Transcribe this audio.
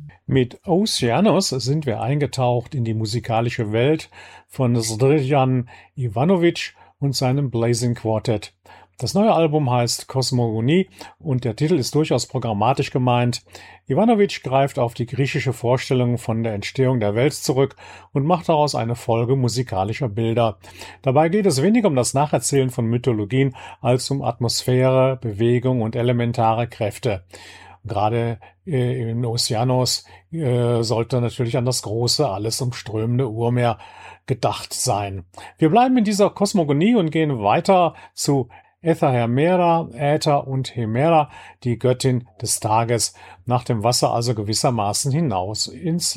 Mit Oceanos sind wir eingetaucht in die musikalische Welt von Srdjan Ivanovic und seinem Blazing Quartet. Das neue Album heißt Kosmogonie und der Titel ist durchaus programmatisch gemeint. Ivanovic greift auf die griechische Vorstellung von der Entstehung der Welt zurück und macht daraus eine Folge musikalischer Bilder. Dabei geht es weniger um das Nacherzählen von Mythologien als um Atmosphäre, Bewegung und elementare Kräfte. Gerade in Oceanos sollte natürlich an das große, alles umströmende Urmeer gedacht sein. Wir bleiben in dieser Kosmogonie und gehen weiter zu Hemera, Äther und Hemera, die Göttin des Tages, nach dem Wasser also gewissermaßen hinaus ins